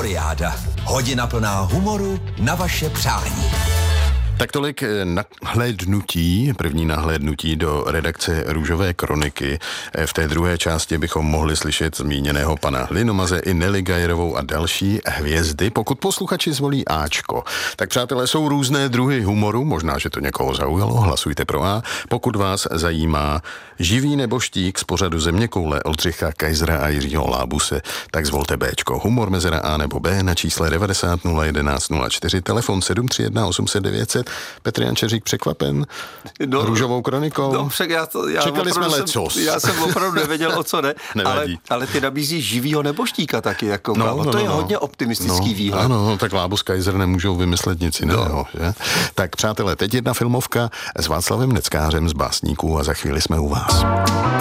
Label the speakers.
Speaker 1: Humoriáda. Hodina plná humoru na vaše přání.
Speaker 2: Tak tolik první nahlédnutí do redakce Růžové kroniky. V té druhé části bychom mohli slyšet zmíněného pana Hlinomaze i Nelly Gajerovou a další hvězdy. Pokud posluchači zvolí Ačko, tak přátelé, jsou různé druhy humoru, možná, že to někoho zaujalo, hlasujte pro A. Pokud vás zajímá živý nebo štík z pořadu Zeměkoule Oldřicha Kaisera a Jiřího Lábuse, tak zvolte Bčko. Humor mezera A nebo B na čísle 90 011 04, telefon 731 800 900. Petr Jančeřík překvapen Růžovou kronikou?
Speaker 3: No,
Speaker 2: Čekali jsme lecos.
Speaker 3: Já jsem opravdu nevěděl, o co jde, ale ty nabízí živýho neboštíka taky. Jako, to je hodně optimistický výhled.
Speaker 2: Ano, tak Lábus Kaiser nemůžou vymyslet nic jiného. Že? Tak přátelé, teď jedna filmovka s Václavem Neckářem z Básníků a za chvíli jsme u vás.